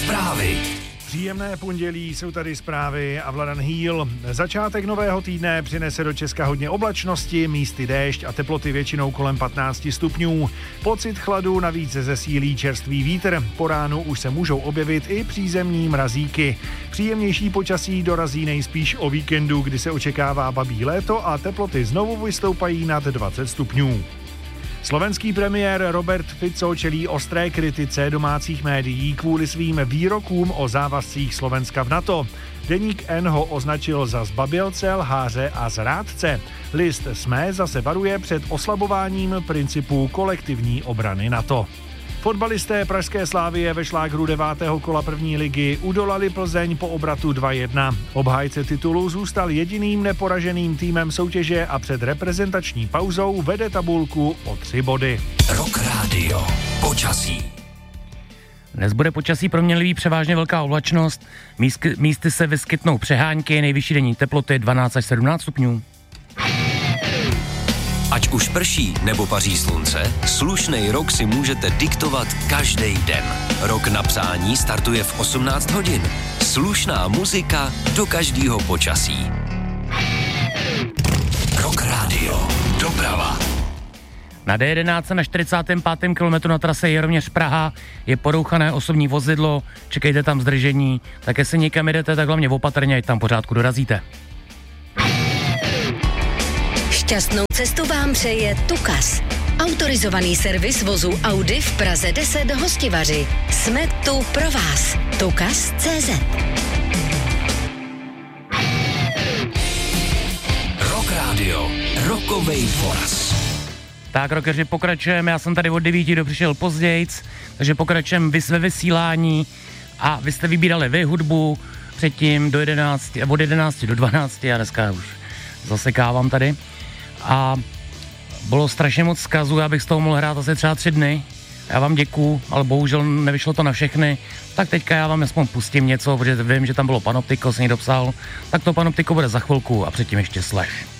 Zprávy. Příjemné pondělí, jsou tady zprávy a Vladan Hýl. Začátek nového týdne přinese do Česka hodně oblačnosti, místy déšť a teploty většinou kolem 15 stupňů. Pocit chladu navíc zesílí čerstvý vítr. Po ránu už se můžou objevit i přízemní mrazíky. Příjemnější počasí dorazí nejspíš o víkendu, kdy se očekává babí léto a teploty znovu vystoupají nad 20 stupňů. Slovenský premiér Robert Fico čelí ostré kritice domácích médií kvůli svým výrokům o závazcích Slovenska v NATO. Deník N ho označil za zbabělce, lháře a zrádce. List SME zase varuje před oslabováním principů kolektivní obrany NATO. Fotbalisté pražské Slavie ve šlágru 9. kola první ligy udolali Plzeň po obratu 2-1. Obhájce titulu zůstal jediným neporaženým týmem soutěže a před reprezentační pauzou vede tabulku o 3 body. Rock Radio. Počasí. Dnes bude počasí proměnlivý, převážně velká oblačnost. Místy se vyskytnou přehánky, nejvyšší denní teploty 12 až 17 stupňů. Ať už prší nebo paří slunce, slušnej rok si můžete diktovat každý den. Rok na přání startuje v 18 hodin. Slušná muzika do každého počasí. Rock Radio. Doprava. Na D11 na 45. kilometru na trase Jaroměř Praha je porouchané osobní vozidlo, čekejte tam zdržení, tak jestli někam jdete, tak hlavně opatrně, ať tam pořádku dorazíte. Šťastnou cestu vám přeje Tukas. Autorizovaný servis vozu Audi v Praze 10 Hostivaři. Jsme tu pro vás. Tukas.cz. Rock Radio. Rockovej poraz. Tak, rockeři, pokračujeme, já jsem tady od 9 přišel pozdějc, takže pokračujeme ve vysílání a vy jste vybírali vy hudbu předtím do 11, od 11 do 12, já dneska už zasekávám tady. A bylo strašně moc vzkazů, já bych z toho mohl hrát asi třeba 3 dny. Já vám děkuju, ale bohužel nevyšlo to na všechny. Tak teďka já vám aspoň pustím něco, protože vím, že tam bylo Panoptiko, se někdo psal. Tak to Panoptiko bude za chvilku a předtím ještě Slash.